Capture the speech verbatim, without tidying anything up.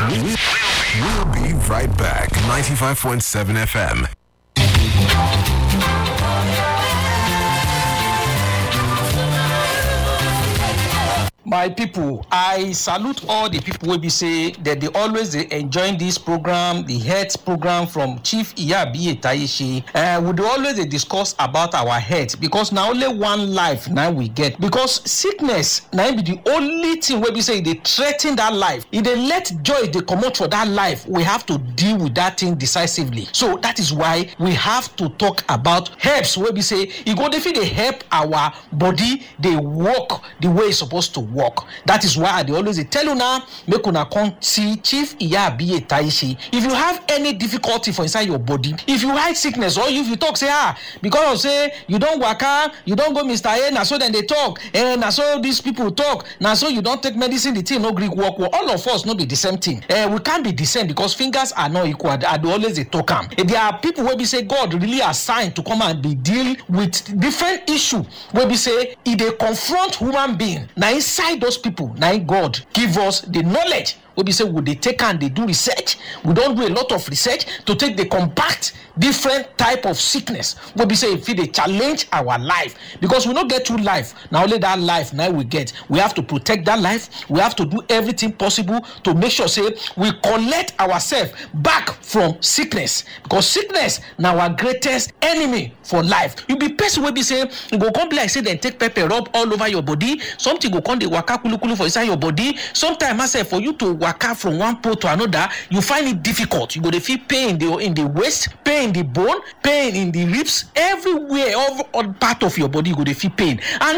We'll be right back. ninety-five point seven F M. My people, I salute all the people who be say that they always they enjoying this program, the health program from Chief Iyabi Taishi. Uh, we do always they discuss about our health because now only one life now we get. Because sickness now be the only thing where we say they threaten that life. If they let joy they come out for that life, we have to deal with that thing decisively. So that is why we have to talk about herbs where we say it go if they help our body, they work the way it's supposed to work. Work. That is why they always tell you now, make una come see Chief Iyabi Taishi. If you have any difficulty for inside your body, if you hide sickness or if you talk, say ah, because of say you don't work out, you don't go Mister A, now so then they talk, and now so these people talk, now so you don't take medicine, the thing no Greek work. Well, all of us no be the same thing. Uh, we can't be the same because fingers are not equal. I do always they talk am. There are people where we say God really assigned to come and be deal with different issue where we say if they confront human being, now inside those people, now God give us the knowledge. We be say would they take and they do research. We don't do a lot of research to take the compact different type of sickness. We be say if they challenge our life because we don't get through life. Now only that life now we get. We have to protect that life. We have to do everything possible to make sure say we collect ourselves back from sickness because sickness now our greatest enemy for life. You be person will be say you go come be like say then take pepper rub all over your body. Something go come the waka kulu kulu for inside your body. Sometimes I say for you to waka from one pole to another, you find it difficult. You go to feel pain in the in the waist, pain in the bone, pain in the ribs, everywhere, all, all part of your body you go to feel pain. And